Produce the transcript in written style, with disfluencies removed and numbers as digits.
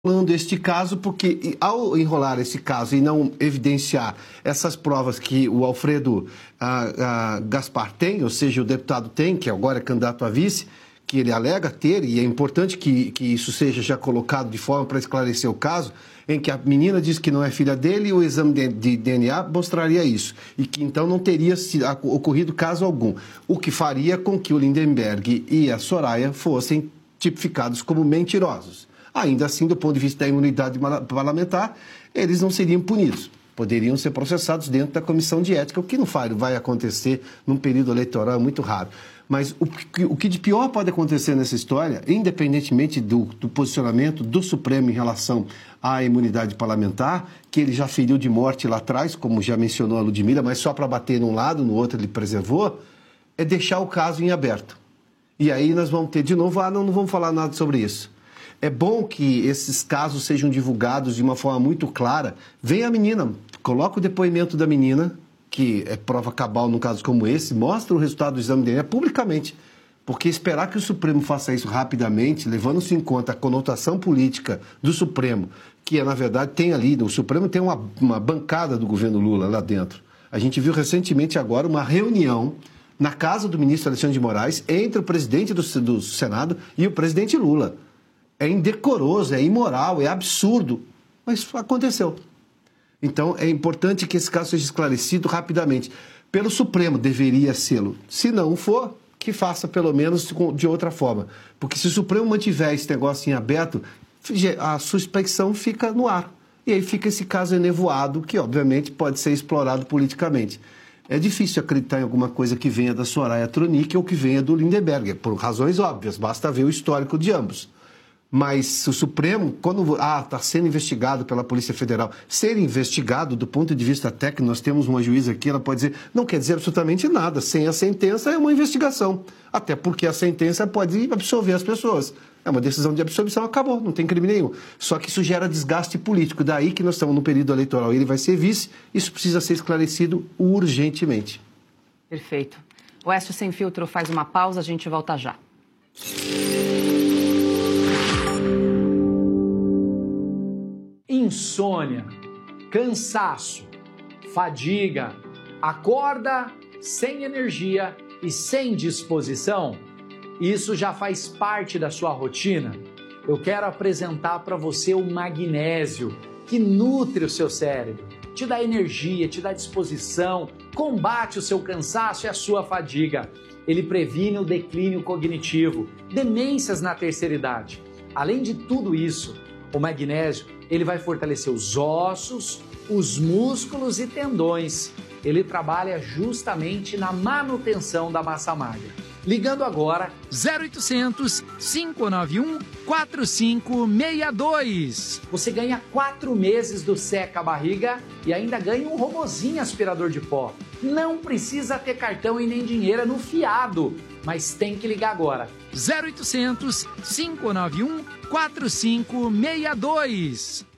enrolando este caso, porque ao enrolar esse caso e não evidenciar essas provas que o Alfredo Gaspar tem, ou seja, o deputado tem, que agora é candidato a vice, que ele alega ter, e é importante que isso seja já colocado de forma para esclarecer o caso, em que a menina diz que não é filha dele e o exame de DNA mostraria isso, e que então não teria ocorrido caso algum, o que faria com que o Lindenberg e a Soraya fossem tipificados como mentirosos. Ainda assim, do ponto de vista da imunidade parlamentar, eles não seriam punidos. Poderiam ser processados dentro da comissão de ética, o que não vai acontecer num período eleitoral, é muito raro. Mas o que de pior pode acontecer nessa história, independentemente do posicionamento do Supremo em relação à imunidade parlamentar, que ele já feriu de morte lá atrás, como já mencionou a Ludmila, mas só para bater num lado, no outro ele preservou, é deixar o caso em aberto. E aí nós vamos ter de novo, não vamos falar nada sobre isso. É bom que esses casos sejam divulgados de uma forma muito clara. Vem a menina, coloca o depoimento da menina, que é prova cabal num caso como esse, mostra o resultado do exame de DNA publicamente. Porque esperar que o Supremo faça isso rapidamente, levando-se em conta a conotação política do Supremo, que na verdade tem ali, o Supremo tem uma bancada do governo Lula lá dentro. A gente viu recentemente agora uma reunião na casa do ministro Alexandre de Moraes entre o presidente do Senado e o presidente Lula. É indecoroso, é imoral, é absurdo, mas aconteceu. Então, é importante que esse caso seja esclarecido rapidamente. Pelo Supremo, deveria sê-lo. Se não for, que faça pelo menos de outra forma. Porque se o Supremo mantiver esse negócio em aberto, a suspeição fica no ar. E aí fica esse caso enevoado, que obviamente pode ser explorado politicamente. É difícil acreditar em alguma coisa que venha da Soraya Tronic ou que venha do Lindenberg, por razões óbvias, basta ver o histórico de ambos. Mas o Supremo, quando está sendo investigado pela Polícia Federal, ser investigado do ponto de vista técnico, nós temos uma juíza aqui, ela pode dizer, não quer dizer absolutamente nada, sem a sentença é uma investigação, até porque a sentença pode absolver as pessoas. É uma decisão de absolvição, acabou, não tem crime nenhum. Só que isso gera desgaste político, daí que nós estamos no período eleitoral, ele vai ser vice, isso precisa ser esclarecido urgentemente. Perfeito. O Oeste Sem Filtro faz uma pausa, a gente volta já. Insônia, cansaço, fadiga, acorda sem energia e sem disposição? Isso já faz parte da sua rotina? Eu quero apresentar para você o magnésio, que nutre o seu cérebro, te dá energia, te dá disposição, combate o seu cansaço e a sua fadiga. Ele previne o declínio cognitivo, demências na terceira idade. Além de tudo isso, o magnésio ele vai fortalecer os ossos, os músculos e tendões. Ele trabalha justamente na manutenção da massa magra. Ligando agora 0800 591 4562. Você ganha 4 meses do Seca Barriga e ainda ganha um robozinho aspirador de pó. Não precisa ter cartão e nem dinheiro no fiado, mas tem que ligar agora. 0800 591 4562.